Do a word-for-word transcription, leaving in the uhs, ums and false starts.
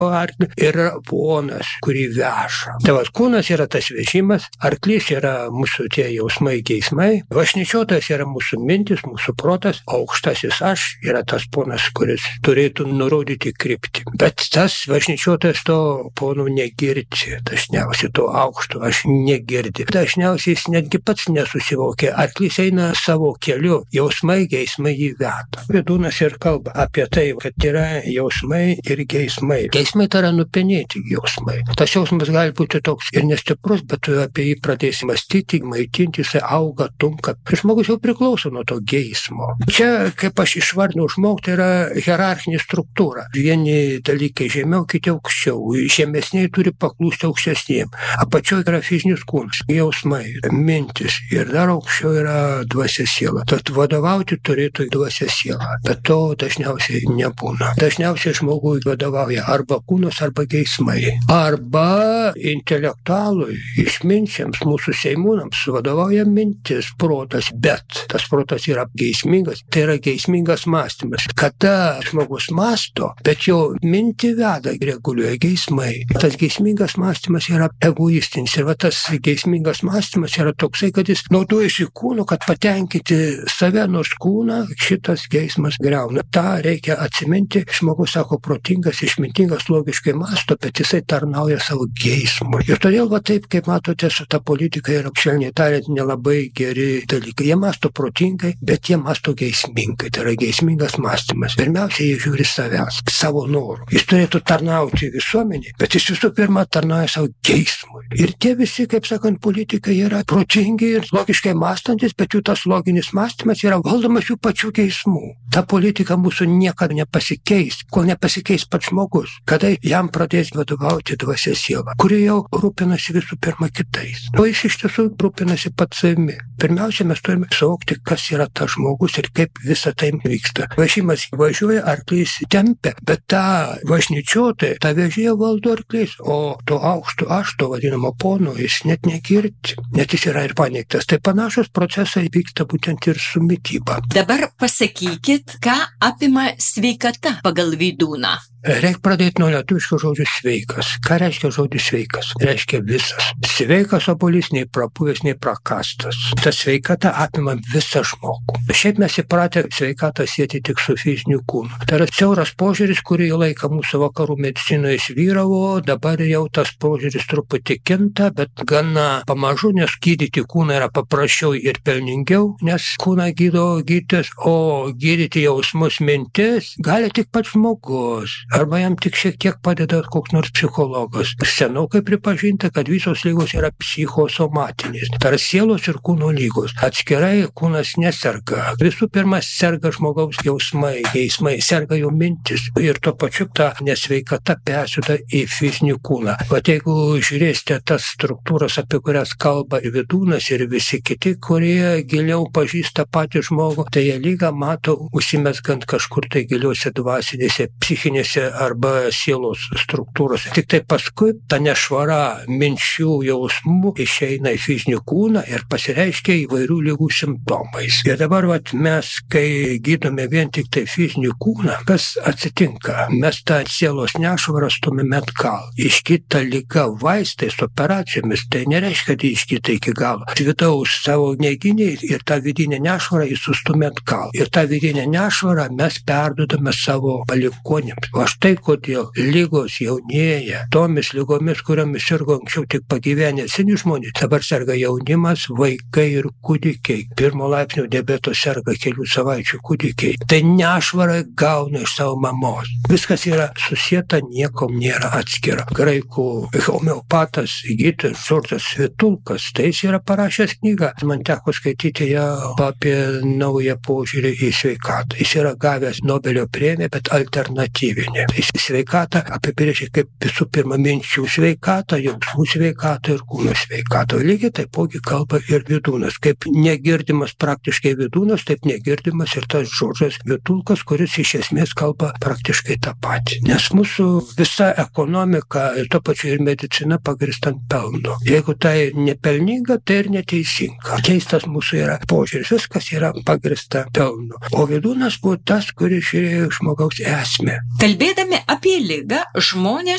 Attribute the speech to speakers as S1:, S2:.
S1: arklį ir yra ponas, kurį veža. Tai va, kūnas yra tas vežimas, arklys yra mūsų tie jausmai, geismai, važnyčiotojas yra mūsų mintis, mūsų protas, aukštasis aš yra tas ponas, kuris turėtų nurodyti kryptį. Bet tas važnyčiotojas to pono negirdi, dažniausiai to aukšto aš negirdi. Dažniausiai jis netgi pats nesusivokia, arklys eina savo keliu, jausmai, geismai jį veda. Vydūnas ir kalba apie tai, kad yra jausmai ir geismai. Geismai tai yra nupenėti jausmai. Tas jausmas gali būti toks ir nestiprus, bet tu apie jį pradėsi mąstyti, maitinti, jisai auga, tunka. Žmogus jau priklauso nuo to geismo. Čia, kaip aš išvardinau, žmogui tai yra hierarchinė struktūra. Vieni dalykai žemiau, kiti aukščiau. Žemesniai turi paklūsti aukštesniem. Apačioje yra fizinis kūnas, jausmai, mintis ir dar aukščiau yra dvasia siela. Tad vadovauti turėtų dvasia siela. Bet to dažniausiai nebūna. Dažniausiai žmogui vadovauja arba kūnas, arba geismai. Arba intelektualui, išminčiams, mūsų seimūnams vadovauja mintis, protas, bet tas protas yra geismingas, tai yra geismingas mąstymas. Kada žmogus mąsto, bet jo mintį veda, reguliuoja geismai. Tas geismingas mąstymas yra egoistinis ir va, tas geismingas mąstymas yra toksai, kad jis naudojasi kūnu, kad patenkinti save, nors kūną šitas geismas griauna. Ta reikia atsiminti. Žmogus sako protingas, išmintingas, logiškai mąsto, bet jisai tarnauja savo geismui. Ir todėl va taip, kaip matote, su ta politika yra, švelniai tariant, nelabai geri dalykai. Jie mąsto protingai, bet jie mąsto geismingai. Tai yra geismingas mąstymas. Pirmiausia, jie žiūri savęs, savo norų. Jis turėtų tarnauti visuomenį, bet jis visų pirma tarnauja savo geismui. Ir tie visi, kaip sakant, politikai yra protingi ir logiškai mąstantis, bet jų tas loginis mąstymas yra valdomas jų pačių geismų. Ta politika mūsų niekada nepasikeis, kol nepasikeis pats žmogus, kada jam pradės vadovauti dvasia siela, kuri jau rūpinasi visų pirma kitais. O jis iš tiesų rūpinasi pats savimi. Pirmiausia, mes turime suvokti, kas yra tas žmogus ir kaip visa tai vyksta. Važimas važiuoja, arklys tempia, bet tą važnyčiotoją, tą vežėją valdo arklys, o to aukšto aš, to vadinamo pono, jis net negirdi, net jis yra ir paneigtas. Tai panašus procesai vyksta būtent ir su mityba.
S2: Dabar pasakykit, ką apima sveikata pagal Vydūną.
S1: Reikia pradėti nuo lietuviško žodžio sveikas. Ką reiškia žodis sveikas? Reiškia visas. Sveikas obuolys, nei prapuvęs, nei prakastas. Ta sveikata apima visą žmogų. Šiaip mes įpratę sveikatą sieti tik su fiziniu kūnu. Tai yra siauras požiūris, kurį laiką mūsų vakarų medicinoje vyravo, dabar jau tas požiūris truputį kinta, bet gana pamažu, nes gydyti kūną yra paprasčiau ir pelningiau, nes kūną gydo gydytojas, o gydyti jausmus, mintis gali tik pats žmogus. Arba jam tik šiek tiek padeda koks nors psichologas. Senokai pripažinta, kad visos lygos yra psichosomatinės. Tai yra sielos ir kūno lygos. Atskirai kūnas neserga. Visų pirma, serga žmogaus jausmai, geismai, serga jo mintis. Ir tuo pačiu ta nesveikata persiuda į fizinį kūną. Vat jeigu žiūrėsite tas struktūras, apie kurias kalba ir Vydūnas, ir visi kiti, kurie giliau pažįsta patį žmogų, tai jie lygą mato užsimezgant kažkur tai giliuose dvasinėse, psichinėse arba sielos struktūros. Tik tai paskui ta nešvara minčių jausmų išeina į fizinį kūną ir pasireiškia įvairių ligų simptomais. Ir dabar vat, mes, kai gydome vien tik tai fizinį kūną, kas atsitinka? Mes tą sielos nešvarą stumime atgal. Išgyta liga vaistais, operacijomis, tai nereiškia, kad išgyta iki galo. Vidaus savo neginiai ir tą vidinę nešvarą jis sustumė atgal. Ir tą vidinę nešvarą mes perduodame savo palikuonims. O štai kodėl lygos jaunėja. Tomis lygomis, kuriomis sirgo anksčiau tik pagyvenę seni žmonės, dabar serga jaunimas, vaikai ir kūdikiai. Pirmo laipsnio diabeto serga kelių savaičių kūdikiai. Tai nešvarą gauna iš savo mamos. Viskas yra susieta, niekom nėra atskira. Graikų homeopatas, gydytojas Džordžas Vitulkas, tai jis yra parašęs knygą. Man teko skaityti ją apie naują požiūrį į sveikatą. Jis yra gavęs Nobelio premiją, bet alternatyvinė. Tai sveikatą apibrėžia kaip visų pirma minčių sveikatą, jausmų sveikatą ir kūno sveikatą. Lygiai taipogi kalba ir Vydūnas. Kaip negirdimas praktiškai Vydūnas, taip negirdimas ir tas Džordžas Vitulkas, kuris iš esmės kalba praktiškai tą patį. Nes mūsų visa ekonomika ir to pačiu ir medicina pagrįsta ant pelno. Jeigu tai nepelninga, tai ir neteisinga. Keistas mūsų yra požiūris, viskas yra pagrįsta pelnu. O Vydūnas buvo tas, kuris žiūrėjo žmogaus esmę.
S2: Kalbė kalbėdami apie ligą, žmonės